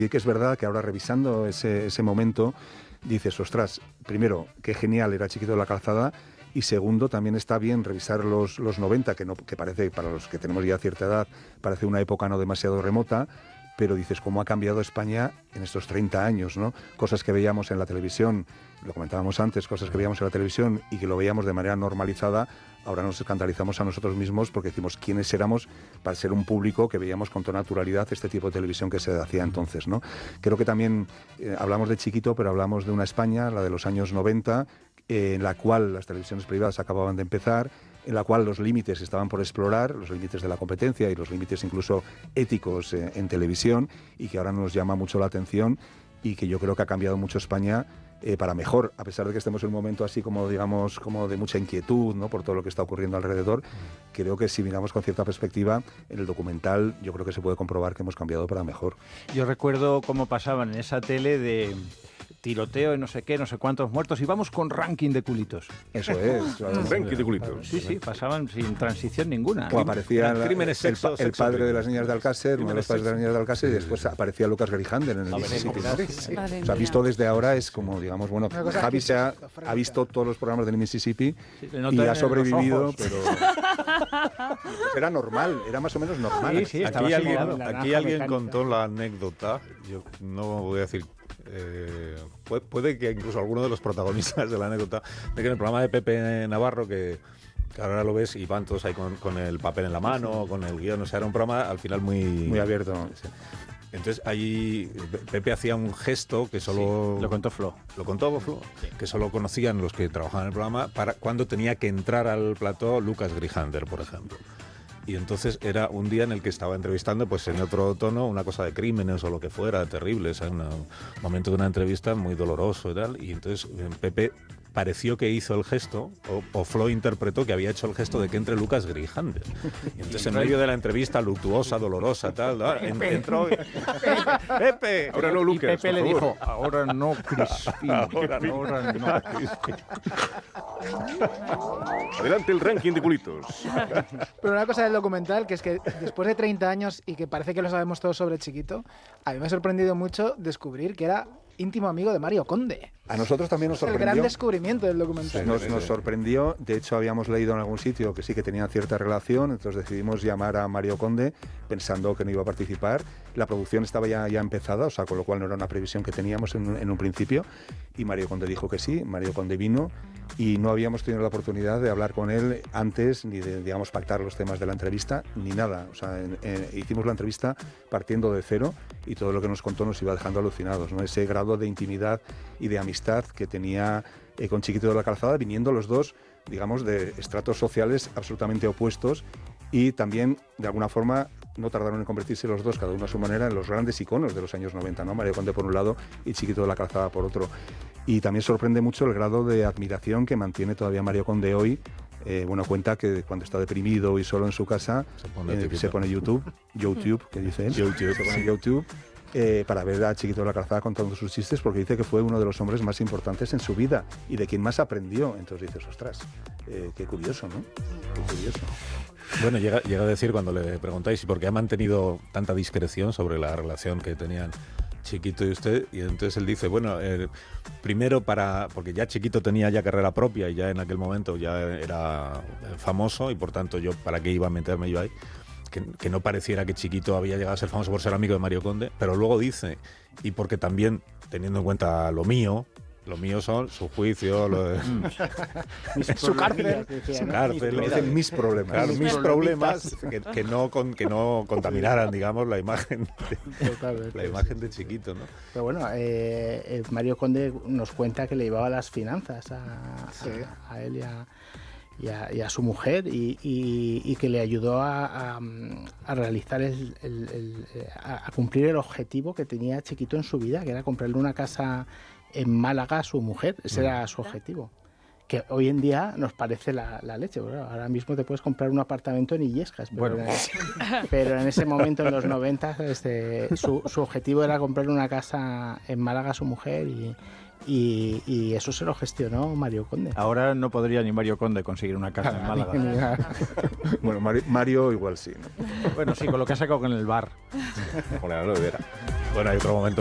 Y que es verdad que ahora revisando ese momento, dices, ostras, primero, qué genial era Chiquito de la Calzada, y segundo, también está bien revisar los 90, que parece, para los que tenemos ya cierta edad, parece una época no demasiado remota, pero dices, ¿cómo ha cambiado España en estos 30 años, ¿no? Cosas que veíamos en la televisión, lo comentábamos antes, cosas que veíamos en la televisión y que lo veíamos de manera normalizada, ahora nos escandalizamos a nosotros mismos porque decimos quiénes éramos para ser un público que veíamos con toda naturalidad este tipo de televisión que se hacía entonces, ¿no? Creo que también hablamos de Chiquito, pero hablamos de una España, la de los años 90, en la cual las televisiones privadas acababan de empezar, en la cual los límites estaban por explorar, los límites de la competencia y los límites incluso éticos en televisión, y que ahora nos llama mucho la atención y que yo creo que ha cambiado mucho España para mejor, a pesar de que estemos en un momento así como, digamos, como de mucha inquietud, ¿no?, por todo lo que está ocurriendo alrededor. Creo que si miramos con cierta perspectiva, en el documental yo creo que se puede comprobar que hemos cambiado para mejor. Yo recuerdo cómo pasaban en esa tele de tiroteo y no sé qué, no sé cuántos muertos, y vamos con ranking de culitos. Eso es. Claro. Ranking de culitos. Sí, pasaban sin transición ninguna. O aparecía crímenes el padre de las niñas de Alcácer, uno de los padres de las niñas de Alcácer, y después aparecía Lucas Grijander en el Mississippi. O sea, visto desde ahora es como, digamos, bueno, Javi ha visto todos los programas del Mississippi y ha sobrevivido, pero era normal, era más o menos normal. Sí, aquí alguien contó la anécdota, yo no voy a decir... puede que incluso alguno de los protagonistas de la anécdota, de que en el programa de Pepe Navarro, que ahora lo ves y van todos ahí con el papel en la mano, con el guión, o sea, era un programa al final muy abierto. Sí. Entonces ahí Pepe hacía un gesto que solo... Sí, lo contó Flo. Sí. Que solo conocían los que trabajaban en el programa para cuando tenía que entrar al plató Lucas Grijander, por ejemplo. Y entonces era un día en el que estaba entrevistando, pues en otro tono, una cosa de crímenes o lo que fuera, terrible, o sea, un momento de una entrevista muy doloroso y tal, y entonces Pepe pareció que hizo el gesto, o Flo interpretó que había hecho el gesto de que entre Lucas Grijander. Y entonces en medio de la entrevista luctuosa, dolorosa, tal, entró Pepe. Ahora no, Lucas. Y Pepe le dijo, ahora no, Crispín. Ahora no. Adelante el ranking de culitos. Pero una cosa del documental, que es que después de 30 años y que parece que lo sabemos todo sobre Chiquito, a mí me ha sorprendido mucho descubrir que era íntimo amigo de Mario Conde. A nosotros también nos sorprendió. El gran descubrimiento del documental. Nos sorprendió. De hecho, habíamos leído en algún sitio que sí que tenían cierta relación, entonces decidimos llamar a Mario Conde pensando que no iba a participar. La producción estaba ya empezada, o sea, con lo cual no era una previsión que teníamos en un principio, y Mario Conde dijo que sí. Mario Conde vino y no habíamos tenido la oportunidad de hablar con él antes, ni de, digamos, pactar los temas de la entrevista, ni nada. O sea, hicimos la entrevista partiendo de cero y todo lo que nos contó nos iba dejando alucinados, ¿no? Ese grado de intimidad y de amistad que tenía con Chiquito de la Calzada, viniendo los dos, digamos, de estratos sociales absolutamente opuestos, y también, de alguna forma, no tardaron en convertirse los dos, cada uno a su manera, en los grandes iconos de los años 90, ¿no? Mario Conde por un lado y Chiquito de la Calzada por otro. Y también sorprende mucho el grado de admiración que mantiene todavía Mario Conde hoy. Cuenta que cuando está deprimido y solo en su casa se pone YouTube, que dice él, se pone YouTube para ver a Chiquito de la Calzada contando sus chistes, porque dice que fue uno de los hombres más importantes en su vida y de quien más aprendió. Entonces dices, ostras, qué curioso, ¿no? Qué curioso. Bueno, llega a decir cuando le preguntáis por qué ha mantenido tanta discreción sobre la relación que tenían Chiquito y usted, y entonces él dice, bueno, primero porque ya Chiquito tenía ya carrera propia y ya en aquel momento ya era famoso, y por tanto yo, ¿para qué iba a meterme yo ahí? Que no pareciera que Chiquito había llegado a ser famoso por ser amigo de Mario Conde, pero luego dice, y porque también, teniendo en cuenta lo mío son su juicio, su cárcel, mis problemas. Claro, mis problemas que no contaminaran, digamos, la imagen de Chiquito, ¿no? Pero bueno, Mario Conde nos cuenta que le llevaba las finanzas a él y a su mujer, y que le ayudó a realizar a cumplir el objetivo que tenía Chiquito en su vida, que era comprarle una casa en Málaga a su mujer. Ese era su objetivo, que hoy en día nos parece la leche. Bueno, ahora mismo te puedes comprar un apartamento en Illescas, pero en ese momento, en los 90, su objetivo era comprarle una casa en Málaga a su mujer, y eso se lo gestionó Mario Conde. Ahora no podría ni Mario Conde conseguir una casa en Málaga. Bueno, Mario igual sí, ¿no? Bueno, sí, con lo que ha sacado con el bar. Con la Aloe Vera. Bueno, hay otro momento